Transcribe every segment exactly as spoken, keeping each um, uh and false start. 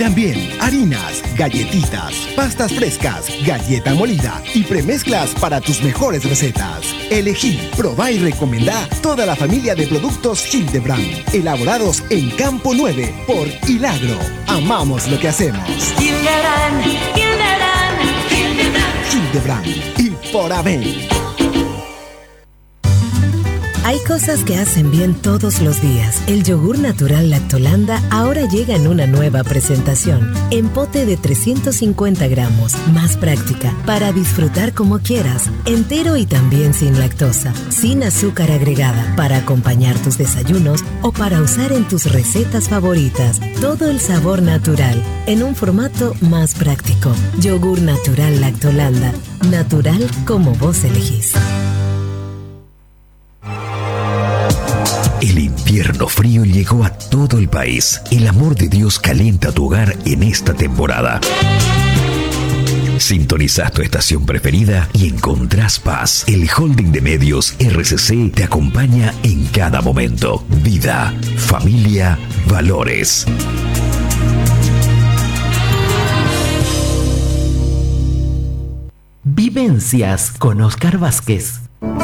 También harinas, galletitas, pastas frescas, galleta molida y premezclas para tus mejores recetas. Elegí, probá y recomendá toda la familia de productos Hildebrand, elaborados en Campo nueve por Hilagro. Amamos lo que hacemos. Hildebrand, Hildebrand, Hildebrand. Hildebrand y por Abel. Hay cosas que hacen bien todos los días. El yogur natural Lactolanda ahora llega en una nueva presentación. En pote de trescientos cincuenta gramos, más práctica, para disfrutar como quieras. Entero y también sin lactosa, sin azúcar agregada, para acompañar tus desayunos o para usar en tus recetas favoritas. Todo el sabor natural, en un formato más práctico. Yogur natural Lactolanda. Natural como vos elegís. El invierno frío llegó a todo el país. El amor de Dios calienta tu hogar en esta temporada. Sintonizás tu estación preferida y encontrás paz. El Holding de Medios R C C te acompaña en cada momento. Vida, familia, valores. Vivencias con Oscar Vázquez.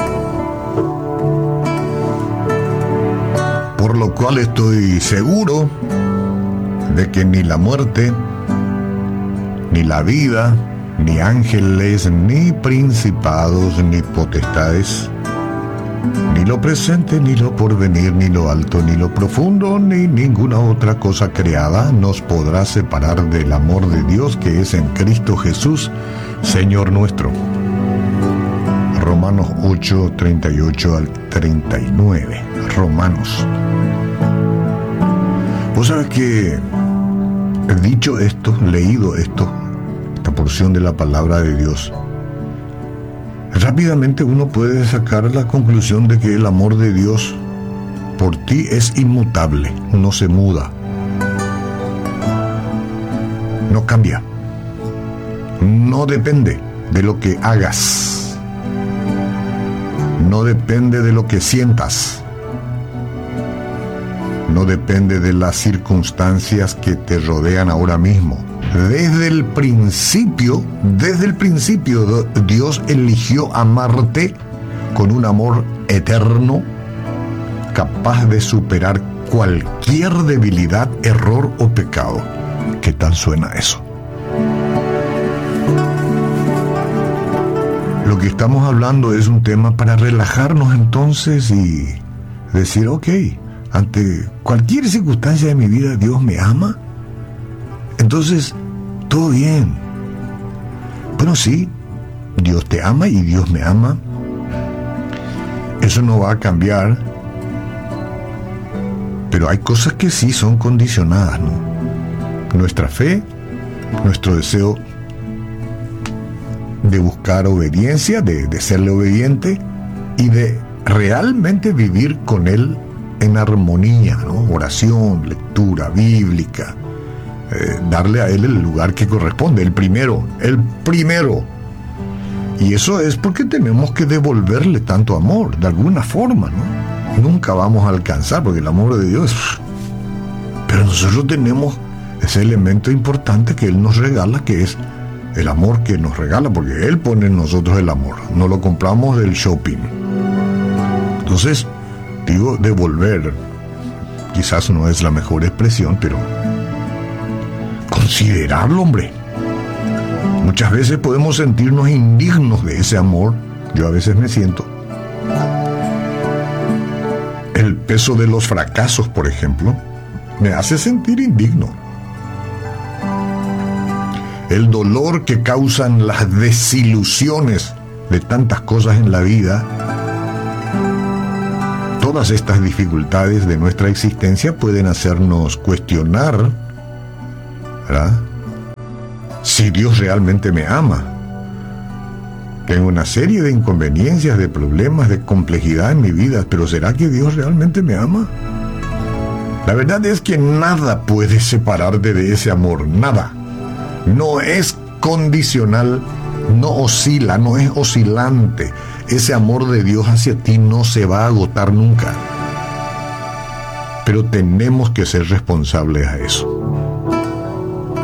Por lo cual estoy seguro de que ni la muerte, ni la vida, ni ángeles, ni principados, ni potestades, ni lo presente, ni lo porvenir, ni lo alto, ni lo profundo, ni ninguna otra cosa creada nos podrá separar del amor de Dios que es en Cristo Jesús, Señor nuestro. Romanos ocho, treinta y ocho al treinta y nueve. Romanos. Vos sabés que, dicho esto, leído esto, esta porción de la palabra de Dios, rápidamente uno puede sacar la conclusión de que el amor de Dios por ti es inmutable, no se muda, no cambia, no depende de lo que hagas, no depende de lo que sientas, no depende de las circunstancias que te rodean ahora mismo. Desde el principio, desde el principio, Dios eligió amarte con un amor eterno, capaz de superar cualquier debilidad, error o pecado. ¿Qué tal suena eso? Lo que estamos hablando es un tema para relajarnos entonces y decir, ok, ante cualquier circunstancia de mi vida, Dios me ama. Entonces, todo bien. Bueno, sí, Dios te ama y Dios me ama. Eso no va a cambiar. Pero hay cosas que sí son condicionadas, ¿no? Nuestra fe, nuestro deseo de buscar obediencia, de, de serle obediente y de realmente vivir con Él en armonía, ¿no? Oración, lectura bíblica, eh, darle a Él el lugar que corresponde, el primero, el primero. Y eso es porque tenemos que devolverle tanto amor, de alguna forma, ¿no? Nunca vamos a alcanzar, porque el amor de Dios, pero nosotros tenemos ese elemento importante que Él nos regala, que es el amor que nos regala, porque Él pone en nosotros el amor, no lo compramos del shopping. Entonces, digo, devolver, quizás no es la mejor expresión, pero considerarlo, hombre. Muchas veces podemos sentirnos indignos de ese amor. Yo a veces me siento. El peso de los fracasos, por ejemplo, me hace sentir indigno. El dolor que causan las desilusiones de tantas cosas en la vida. Todas estas dificultades de nuestra existencia pueden hacernos cuestionar, ¿verdad?, si Dios realmente me ama. Tengo una serie de inconveniencias, de problemas, de complejidad en mi vida, pero ¿será que Dios realmente me ama? La verdad es que nada puede separarte de ese amor, nada. No es condicional, no oscila, no es oscilante. Ese amor de Dios hacia ti no se va a agotar nunca. Pero tenemos que ser responsables a eso.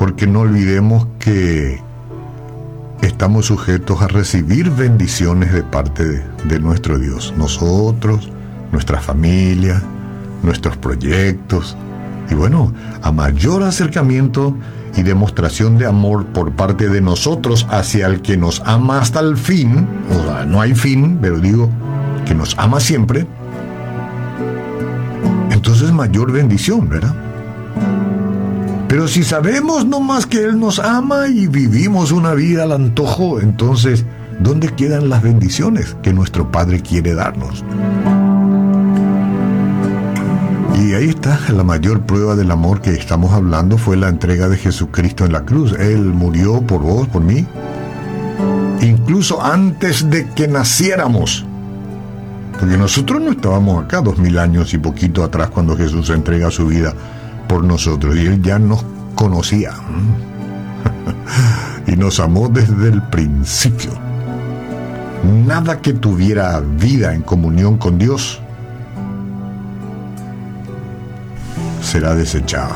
porque no olvidemos que estamos sujetos a recibir bendiciones de parte de, de nuestro Dios. Nosotros, nuestra familia, nuestros proyectos. Y bueno, a mayor acercamiento y demostración de amor por parte de nosotros hacia el que nos ama hasta el fin, o sea, no hay fin, pero digo que nos ama siempre, entonces mayor bendición, ¿verdad? Pero si sabemos nomás que Él nos ama y vivimos una vida al antojo, entonces, ¿dónde quedan las bendiciones que nuestro Padre quiere darnos? Y ahí está, la mayor prueba del amor que estamos hablando fue la entrega de Jesucristo en la cruz. Él murió por vos, por mí, incluso antes de que naciéramos. Porque nosotros no estábamos acá dos mil años y poquito atrás cuando Jesús entrega su vida por nosotros. Y Él ya nos conocía. Y nos amó desde el principio. Nada que tuviera vida en comunión con Dios será desechada.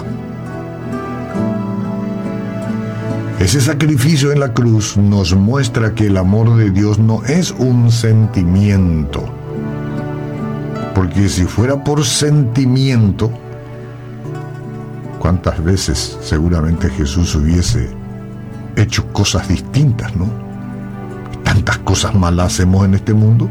Ese sacrificio en la cruz nos muestra que el amor de Dios no es un sentimiento, porque si fuera por sentimiento, ¿cuántas veces seguramente Jesús hubiese hecho cosas distintas, no? Tantas cosas malas hacemos en este mundo.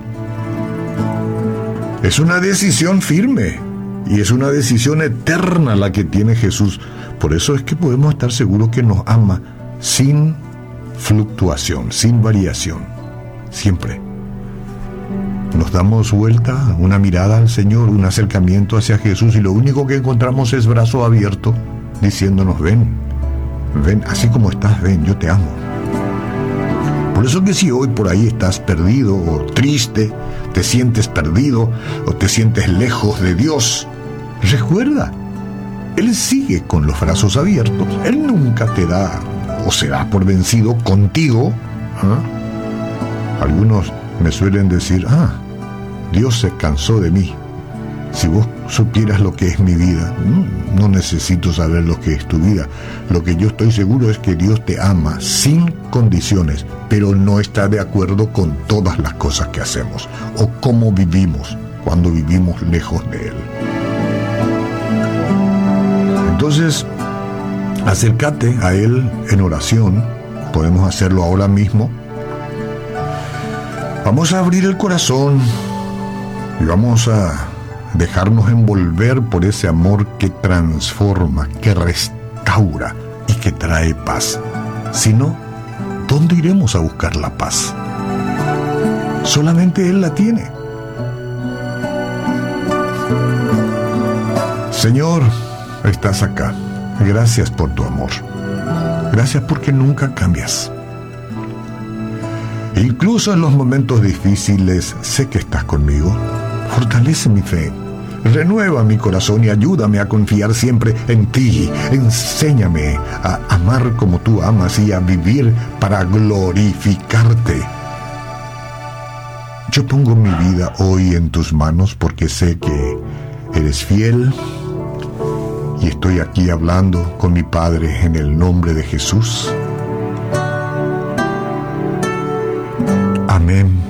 Es una decisión firme y es una decisión eterna la que tiene Jesús. Por eso es que podemos estar seguros que nos ama sin fluctuación, sin variación, siempre. Nos damos vuelta, una mirada al Señor, un acercamiento hacia Jesús, y lo único que encontramos es brazo abierto, diciéndonos: ven, ven, así como estás, ven, yo te amo. Por eso que si hoy por ahí estás perdido o triste, te sientes perdido o te sientes lejos de Dios, recuerda, Él sigue con los brazos abiertos. Él nunca te da o se da por vencido contigo. ¿Ah? Algunos me suelen decir: ah, Dios se cansó de mí. Si vos supieras lo que es mi vida, no necesito saber lo que es tu vida. Lo que yo estoy seguro es que Dios te ama sin condiciones, pero no está de acuerdo con todas las cosas que hacemos o cómo vivimos cuando vivimos lejos de Él. Entonces, acércate a Él en oración. Podemos hacerlo ahora mismo. Vamos a abrir el corazón y vamos a dejarnos envolver por ese amor que transforma, que restaura y que trae paz. Si no, ¿dónde iremos a buscar la paz? Solamente Él la tiene. Señor, estás acá. Gracias por tu amor. Gracias porque nunca cambias. Incluso en los momentos difíciles, sé que estás conmigo. Fortalece mi fe, renueva mi corazón y ayúdame a confiar siempre en ti. Enséñame a amar como tú amas y a vivir para glorificarte. Yo pongo mi vida hoy en tus manos porque sé que eres fiel y estoy aquí hablando con mi Padre en el nombre de Jesús. Amén.